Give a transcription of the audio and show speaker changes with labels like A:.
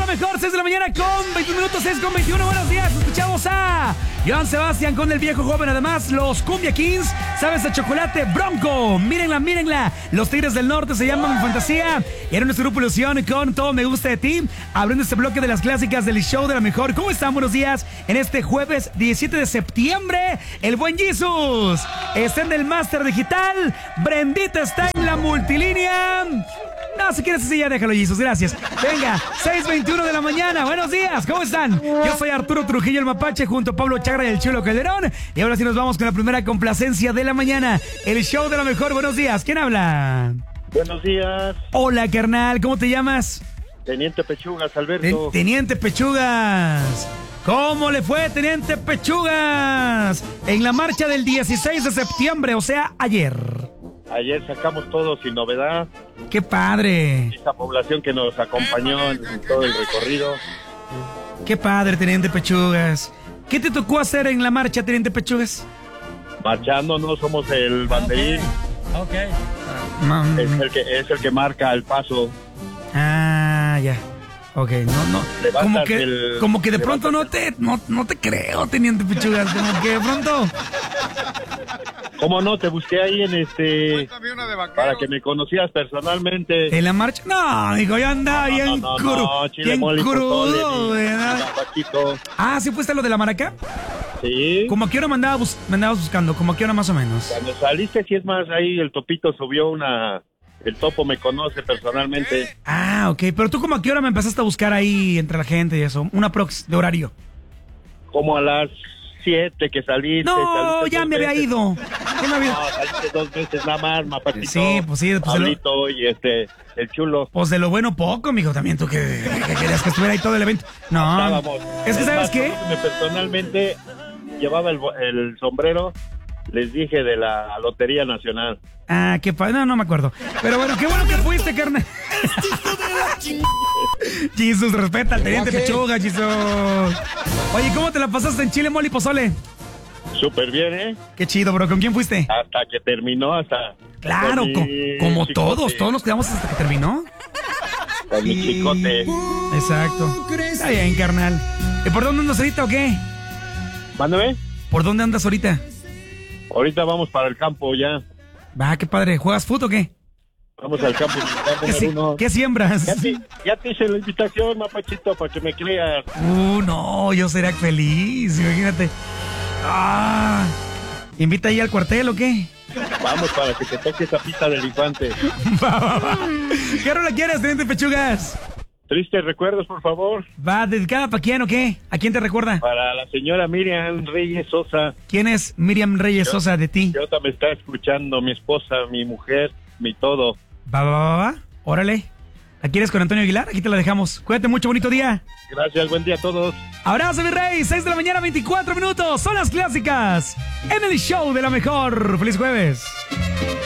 A: mejor, 6 de la mañana con 21 minutos, 6 con 21. Buenos días, escuchamos a Joan Sebastián con el viejo joven. Además, los Cumbia Kings, sabes a chocolate Bronco. Mírenla. Los Tigres del Norte se llaman Fantasía. Y era nuestro grupo Ilusión con Todo Me Gusta de Ti. Abriendo este bloque de las clásicas del show de la mejor. ¿Cómo están? Buenos días. En este jueves 17 de septiembre, el buen Jesus está en el Máster Digital. Brendita está en la multilínea. No, si quieres así ya déjalo, Jesus, gracias. Venga, 6:21 de la mañana, buenos días, ¿cómo están? Yo soy Arturo Trujillo, el Mapache, junto a Pablo Chagra y el Chulo Calderón. Y ahora sí nos vamos con la primera complacencia de la mañana, el show de la mejor. Buenos días, ¿quién habla?
B: Buenos días.
A: Hola, carnal, ¿cómo te llamas?
B: Teniente Pechugas, Alberto.
A: Teniente Pechugas. ¿Cómo le fue, Teniente Pechugas? En la marcha del 16 de septiembre, o sea, ayer.
B: Ayer sacamos todo sin novedad.
A: ¡Qué padre!
B: Esta población que nos acompañó en todo el recorrido.
A: ¡Qué padre, Teniente Pechugas! ¿Qué te tocó hacer en la marcha, Teniente Pechugas?
B: Marchando, no somos el banderín.
A: Okay.
B: Es el que marca el paso.
A: Ah, ya. Ok, no. Como que de pronto no te creo, Teniente Pechugas. Como que de pronto.
B: ¿Cómo no? Te busqué ahí en para que me conocieras personalmente.
A: ¿En la marcha? No, digo, yo andaba bien crudo, ¿verdad? Ah, ¿sí fuiste lo de la maraca?
B: Sí.
A: ¿Cómo a qué hora me andabas buscando? ¿Cómo a qué hora más o menos?
B: Cuando saliste, sí, es más, ahí el Topito subió el Topo me conoce personalmente.
A: Ah, ok. Pero tú, ¿cómo a qué hora me empezaste a buscar ahí entre la gente y eso? Una prox de horario.
B: Como a las 7 que saliste.
A: No, ya me había ido.
B: No, saliste 2 veces nada más, Mapachito.
A: Sí, pues sí. Pues
B: Pablito y el Chulo.
A: Pues de lo bueno poco, mijo, también tú que querías que estuviera ahí todo el evento. No,
B: estábamos.
A: Es que, ¿sabes qué?
B: Personalmente llevaba el sombrero, les dije, de la Lotería Nacional.
A: Ah, qué padre, no me acuerdo. Pero bueno, qué bueno que fuiste, carnal. Jesus, respeta al Teniente Pechuga, Jesus. Oye, ¿cómo te la pasaste en Chile, mole y pozole?
B: Súper bien,
A: Qué chido, bro. ¿Con quién fuiste?
B: Hasta que terminó,
A: Claro, como todos nos quedamos hasta que terminó.
B: Con mi chicote.
A: Exacto. Está bien, carnal. ¿Y por dónde andas ahorita o qué?
B: Mándame.
A: ¿Por dónde andas ahorita?
B: Ahorita vamos para el campo ya.
A: Va, qué padre. ¿Juegas fútbol o qué?
B: Vamos al campo.
A: ¿Qué siembras?
B: Ya te hice la invitación, Mapachito, para que me creas.
A: No, yo sería feliz, imagínate. ¿Invita ahí al cuartel o qué?
B: Vamos, para que te toque esa pista del infante.
A: Va. ¿Qué rola quieres, Teniente Pechugas?
B: Tristes recuerdos, por favor.
A: ¿Va dedicada para quién o qué? ¿A quién te recuerda?
B: Para la señora Miriam Reyes Sosa.
A: ¿Quién es Miriam Reyes Sosa de ti?
B: Yo también está escuchando, mi esposa, mi mujer, mi todo.
A: Va. Órale. ¿La quieres con Antonio Aguilar? Aquí te la dejamos. Cuídate mucho, bonito día.
B: Gracias, buen día a todos.
A: Abrazo, mi rey. 6 de la mañana, 24 minutos. Son las clásicas en el show de la mejor. ¡Feliz jueves!